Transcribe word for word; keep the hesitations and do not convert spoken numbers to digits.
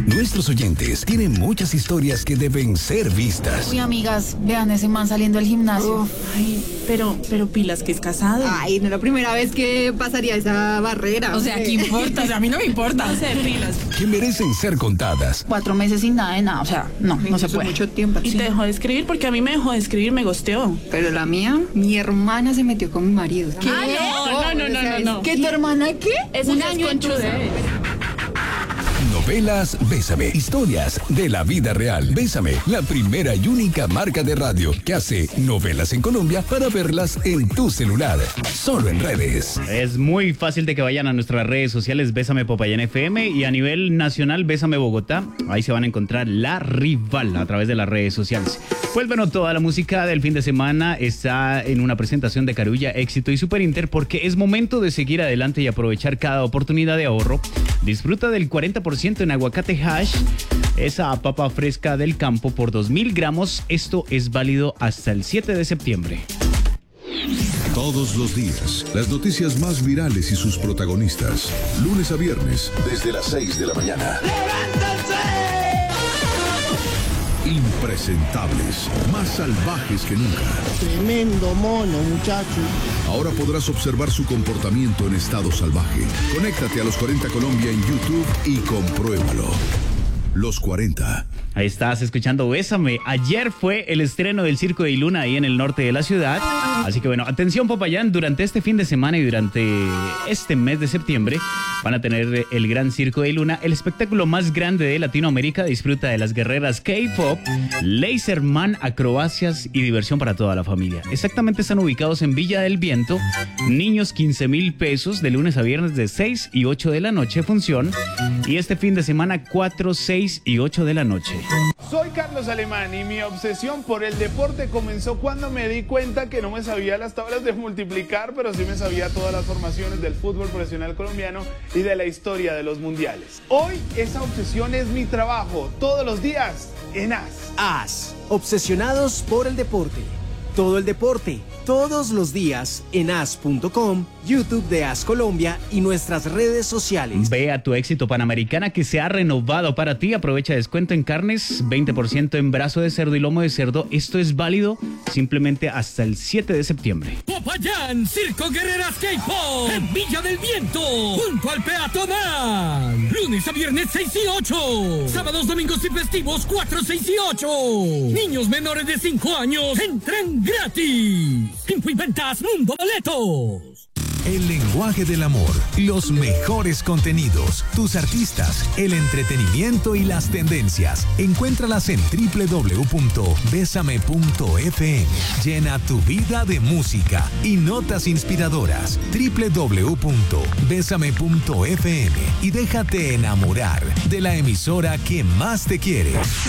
Nuestros oyentes tienen muchas historias que deben ser vistas. Uy, amigas, vean ese man saliendo del gimnasio. Uf, ay, pero, pero pilas que es casado. Ay, no es la primera vez que pasaría esa barrera. O sea, ¿qué importa? O sea, a mí no me importa. O sea, pilas. Que merecen ser contadas. Cuatro meses sin nada de nada, o sea, no, no se Eso puede. es mucho tiempo. Y Sí. te dejó de escribir porque a mí me dejó de escribir, me gosteó. Pero la mía, mi hermana se metió con mi marido. ¿Qué? No, no, no, no, no. ¿Qué, tu hermana qué? Eso Un ya es año conchudez. Novelas Bésame. Historias de la vida real. Bésame, la primera y única marca de radio que hace novelas en Colombia para verlas en tu celular. Solo en redes. Es muy fácil de que vayan a nuestras redes sociales Bésame Popayán F M y a nivel nacional Bésame Bogotá. Ahí se van a encontrar La Rival a través de las redes sociales. Pues bueno, toda la música del fin de semana está en una presentación de Carulla, Éxito y Super Inter porque es momento de seguir adelante y aprovechar cada oportunidad de ahorro. Disfruta del cuarenta por ciento en aguacate hash, esa papa fresca del campo por dos mil gramos. Esto es válido hasta el siete de septiembre. Todos los días, las noticias más virales y sus protagonistas. Lunes a viernes, desde las seis de la mañana. Impresentables, más salvajes que nunca. Tremendo mono, muchacho. Ahora podrás observar su comportamiento en estado salvaje. Conéctate a Los cuarenta Colombia en YouTube y compruébalo. Los cuarenta. Ahí estás escuchando Bésame. Ayer fue el estreno del Circo de Iluna ahí en el norte de la ciudad. Así que bueno, atención Popayán, durante este fin de semana y durante este mes de septiembre van a tener el Gran Circo de Iluna, el espectáculo más grande de Latinoamérica. Disfruta de las guerreras K-pop, Laserman, acrobacias y diversión para toda la familia. Exactamente están ubicados en Villa del Viento. Niños quince mil pesos de lunes a viernes de seis y ocho de la noche función. Y este fin de semana cuatro, seis y ocho de la noche. Soy Carlos Alemán y mi obsesión por el deporte comenzó cuando me di cuenta que no me sabía las tablas de multiplicar, pero sí me sabía todas las formaciones del fútbol profesional colombiano y de la historia de los mundiales. Hoy esa obsesión es mi trabajo, todos los días en A S. A S, obsesionados por el deporte. Todo el deporte, todos los días en A S punto com, YouTube de A S Colombia y nuestras redes sociales. Ve a Tu Éxito Panamericana que se ha renovado para ti. Aprovecha descuento en carnes, veinte por ciento en brazo de cerdo y lomo de cerdo. Esto es válido simplemente hasta el siete de septiembre. Popayán, Circo Guerreras K-pop, en Villa del Viento, junto al peatonal. Lunes a viernes seis y ocho. Sábados, domingos y festivos cuatro, seis y ocho. Niños menores de cinco años entran gratis. Info y ventas Mundo Boletos. El lenguaje del amor, los mejores contenidos, tus artistas, el entretenimiento y las tendencias. Encuéntralas en doble u doble u doble u punto besame punto f m. Llena tu vida de música y notas inspiradoras. doble u doble u doble u punto besame punto f m y déjate enamorar de la emisora que más te quiere.